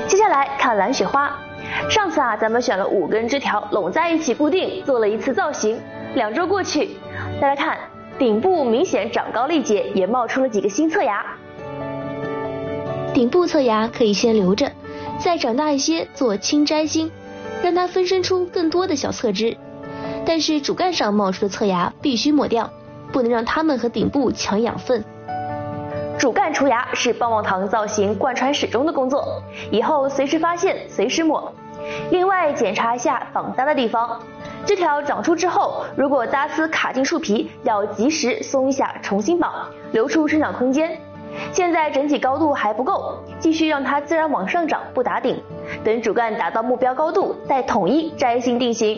接下来看蓝雪花。上次咱们选了5根枝条拢在一起固定，做了一次造型。2周过去，大家看，顶部明显长高了一截，也冒出了几个新侧芽。 顶部侧芽可以先留着，再长大一些做轻摘心，让它分身出更多的小侧枝。但是主干上冒出的侧芽必须抹掉，不能让它们和顶部抢养分。 主干除芽是棒棒糖造型贯穿始终的工作，以后随时发现随时抹。另外检查一下绑扎的地方，枝条长出之后，如果扎丝卡进树皮，要及时松一下重新绑，留出生长空间。现在整体高度还不够，继续让它自然往上长，不打顶。等主干达到目标高度，再统一摘心定型。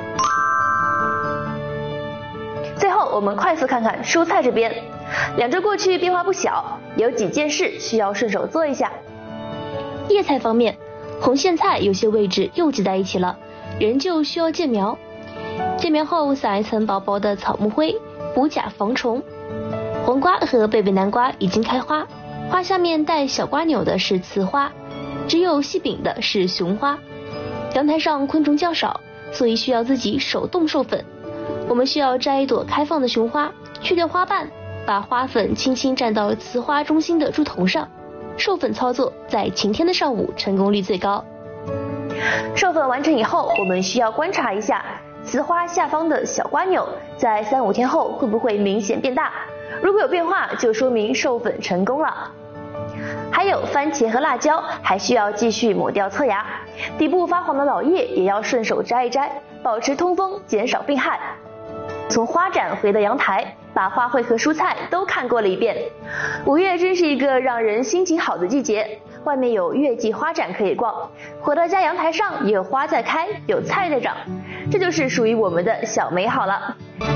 最后我们快速看看蔬菜这边，2周过去变化不小，有几件事需要顺手做一下。 叶菜方面，红苋菜有些位置又挤在一起了，仍旧需要间苗。间苗后撒一层薄薄的草木灰，补甲防虫。黄瓜和贝贝南瓜已经开花，花下面带小瓜钮的是雌花，只有细柄的是雄花。阳台上昆虫较少，所以需要自己手动授粉。我们需要摘一朵开放的雄花，去掉花瓣，把花粉轻轻蘸到雌花中心的柱头上。授粉操作在晴天的上午成功率最高。 授粉完成以后，我们需要观察一下雌花下方的小瓜钮在3-5天后会不会明显变大，如果有变化，就说明授粉成功了。还有番茄和辣椒还需要继续抹掉侧芽，底部发黄的老叶也要顺手摘一摘，保持通风，减少病害。从花展回到阳台，把花卉和蔬菜都看过了一遍。5月真是一个让人心情好的季节，外面有月季花展可以逛，回到家阳台上也有花在开，有菜在长，这就是属于我们的小美好了。